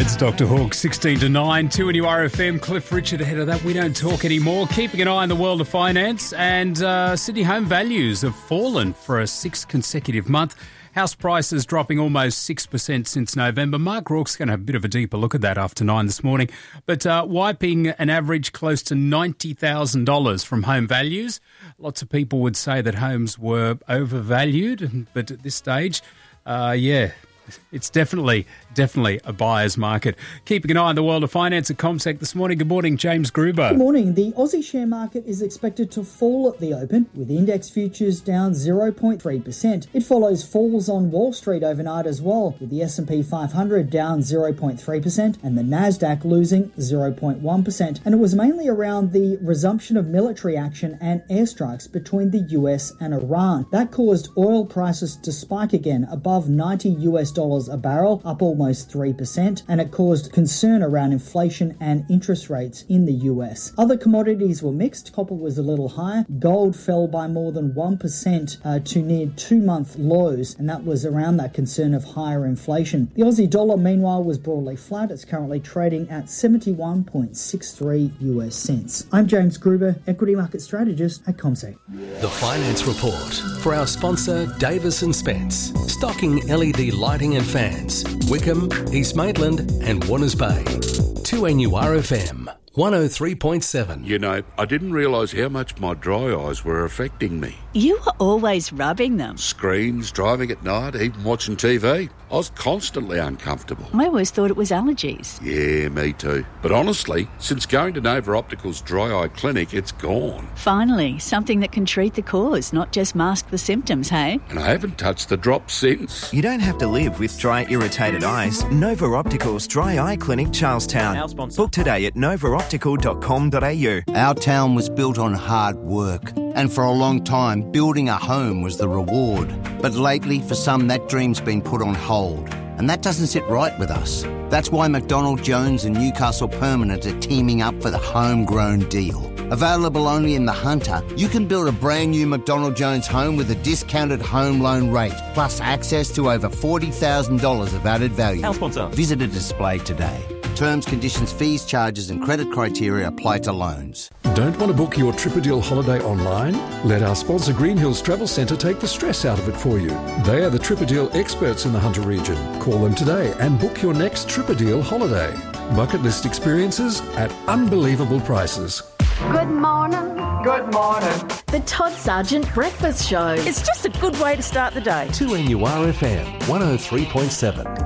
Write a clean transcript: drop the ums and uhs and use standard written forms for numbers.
It's Dr. Hawk, 16 to 9, 2 and RFM. Cliff Richard ahead of that. We don't talk anymore. Keeping an eye on the world of finance, and Sydney home values have fallen for a sixth consecutive month. House prices dropping almost 6% since November. Mark Rourke's going to have a bit of a deeper look at that after 9 this morning. But wiping an average close to $90,000 from home values. Lots of people would say that homes were overvalued, but at this stage, it's definitely a buyer's market. Keeping an eye on the world of finance at CommSec this morning. Good morning, James Gruber. Good morning. The Aussie share market is expected to fall at the open, with index futures down 0.3%. It follows falls on Wall Street overnight as well, with the S&P 500 down 0.3% and the Nasdaq losing 0.1%. And it was mainly around the resumption of military action and airstrikes between the US and Iran. That caused oil prices to spike again above $90 a barrel, up almost 3%, and it caused concern around inflation and interest rates in the US. Other commodities were mixed. Copper was a little higher. Gold fell by more than 1% to near 2-month lows, and that was around that concern of higher inflation. The Aussie dollar, meanwhile, was broadly flat. It's currently trading at 71.63 US cents. I'm James Gruber, equity market strategist at CommSec. The Finance Report for our sponsor, Davis & Spence, stocking LED lighting and fans, Wickham, East Maitland and Warners Bay. 2NURFM 103.7. You know, I didn't realise how much my dry eyes were affecting me. You were always rubbing them. Screens, driving at night, even watching TV. I was constantly uncomfortable. I always thought it was allergies. Yeah, me too. But honestly, since going to Nova Optical's dry eye clinic, it's gone. Finally, something that can treat the cause, not just mask the symptoms, hey? And I haven't touched the drops since. You don't have to live with dry, irritated eyes. Nova Optical's Dry Eye Clinic, Charlestown. Our sponsor. Book today at novaoptical.com.au. Our town was built on hard work, and for a long time, building a home was the reward. But lately, for some, that dream's been put on hold, and that doesn't sit right with us. That's why McDonald Jones and Newcastle Permanent are teaming up for the homegrown deal. Available only in the Hunter, you can build a brand new McDonald Jones home with a discounted home loan rate, plus access to over $40,000 of added value. Our sponsor. Visit a display today. Terms, conditions, fees, charges and credit criteria apply to loans. Don't want to book your Tripadil holiday online? Let our sponsor Green Hills Travel Centre take the stress out of it for you. They are the Tripadil experts in the Hunter region. Call them today and book your next Tripadil holiday. Bucket list experiences at unbelievable prices. Good morning. Good morning. The Todd Sargent Breakfast Show. It's just a good way to start the day. 2NURFM 103.7.